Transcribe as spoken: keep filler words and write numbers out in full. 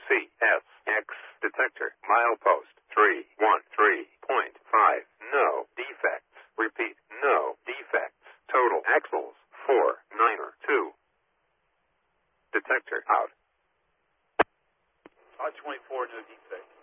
C S X detector. Milepost three one three point five. No defects. Repeat, no defects. Total axles four nine two. Detector out. R twenty-four, no defects.